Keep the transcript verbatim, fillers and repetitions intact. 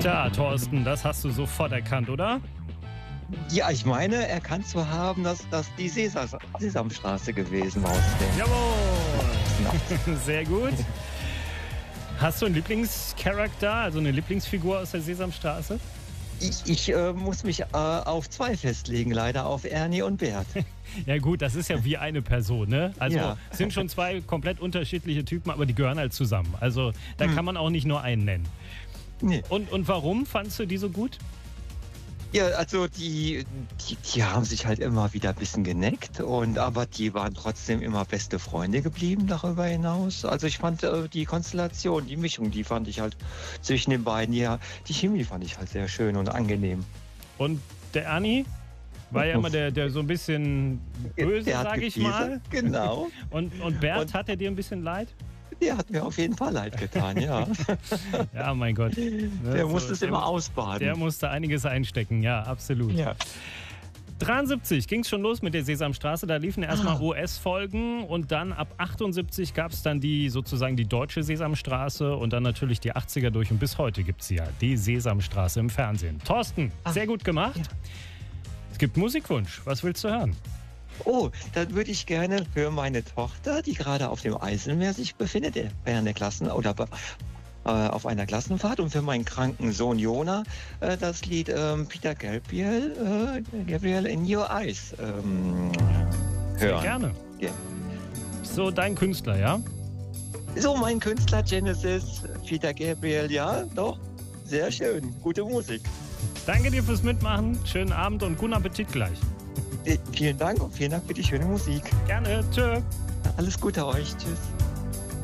Tja, Thorsten, das hast du sofort erkannt, oder? Ja, ich meine, erkannt zu haben, dass das die Sesam Sesamstraße gewesen war. Jawohl! Sehr gut. Hast du einen Lieblingscharakter, also eine Lieblingsfigur aus der Sesamstraße? Ich, ich äh, muss mich äh, auf zwei festlegen, leider auf Ernie und Bert. Ja gut, das ist ja wie eine Person, ne? Also Ja. sind schon zwei komplett unterschiedliche Typen, aber die gehören halt zusammen. Also da Hm. kann man auch nicht nur einen nennen. Nee. Und, und warum fandst du die so gut? Ja, also die, die, die haben sich halt immer wieder ein bisschen geneckt, und aber die waren trotzdem immer beste Freunde geblieben darüber hinaus. Also ich fand äh, die Konstellation, die Mischung, die fand ich halt zwischen den beiden, ja, die Chemie fand ich halt sehr schön und angenehm. Und der Ernie war ja immer der, der so ein bisschen böse, Der hat sag ich gefiedert, mal. Genau. Und, und Bert, Und- hat er dir ein bisschen leid? Der hat mir auf jeden Fall leid getan, ja. Ja, mein Gott. Der musste es immer ausbaden. Der musste einiges einstecken, ja, absolut. Ja. dreiundsiebzig ging es schon los mit der Sesamstraße. Da liefen erstmal Ah. O S-Folgen und dann ab achtundsiebzig gab es dann die sozusagen die deutsche Sesamstraße und dann natürlich die achtziger durch und bis heute gibt es ja die Sesamstraße im Fernsehen. Thorsten, Ah. sehr gut gemacht. Ja. Es gibt Musikwunsch. Was willst du hören? Oh, dann würde ich gerne für meine Tochter, die gerade auf dem Eiselmeer sich befindet, äh, bei einer Klassen oder bei, äh, auf einer Klassenfahrt, und für meinen kranken Sohn Jona äh, das Lied ähm, Peter Gabriel, äh, Gabriel in Your Eyes ähm, Sehr hören. gerne. Ja. So dein Künstler, ja? So, mein Künstler Genesis, Peter Gabriel, ja, doch, sehr schön, gute Musik. Danke dir fürs Mitmachen. Schönen Abend und guten Appetit gleich. Äh, vielen Dank und vielen Dank für die schöne Musik. Gerne. Tschö. Alles Gute euch, tschüss.